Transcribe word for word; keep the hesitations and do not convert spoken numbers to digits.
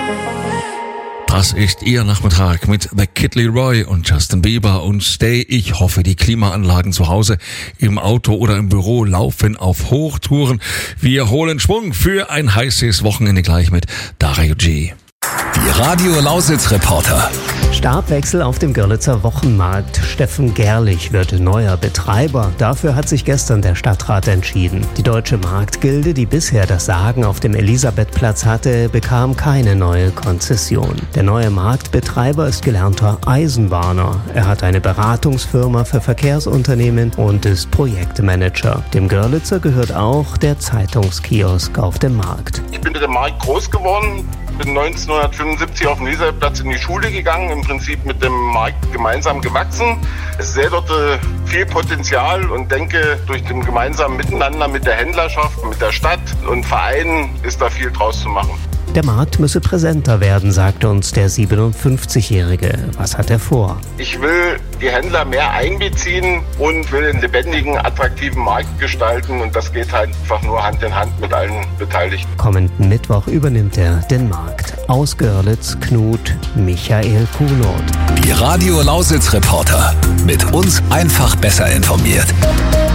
Das ist Ihr Nachmittag mit The Kid Leroy und Justin Bieber und Stay. Ich hoffe, die Klimaanlagen zu Hause, im Auto oder im Büro laufen auf Hochtouren. Wir holen Schwung für ein heißes Wochenende gleich mit Dario G. Die Radio Lausitz Reporter. Stabwechsel auf dem Görlitzer Wochenmarkt. Steffen Gerlich wird neuer Betreiber. Dafür hat sich gestern der Stadtrat entschieden. Die Deutsche Marktgilde, die bisher das Sagen auf dem Elisabethplatz hatte, bekam keine neue Konzession. Der neue Marktbetreiber ist gelernter Eisenbahner. Er hat eine Beratungsfirma für Verkehrsunternehmen und ist Projektmanager. Dem Görlitzer gehört auch der Zeitungskiosk auf dem Markt. Ich bin mit dem Markt groß geworden. Bin neunzehnhundertfünfundsiebzig auf dem Elisabethplatz in die Schule gegangen, im Prinzip mit dem Markt gemeinsam gewachsen. Ich sehe dort viel Potenzial und denke, durch den gemeinsamen Miteinander mit der Händlerschaft, mit der Stadt und Vereinen ist da viel draus zu machen. Der Markt müsse präsenter werden, sagte uns der siebenundfünfzigjährige. Was hat er vor? Ich will die Händler mehr einbeziehen und will einen lebendigen, attraktiven Markt gestalten. Und das geht halt einfach nur Hand in Hand mit allen Beteiligten. Kommenden Mittwoch übernimmt er den Markt. Aus Görlitz, Knut, Michael Kuhnert. Die Radio Lausitz Reporter. Mit uns einfach besser informiert.